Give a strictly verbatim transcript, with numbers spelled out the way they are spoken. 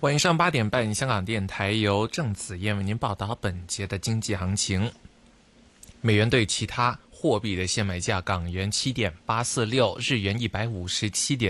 晚上八點半，香港電台由鄭子燕為您報道本節的經濟行情。美元對其他貨幣的現買價：港元七點八四六，日元一百五十七點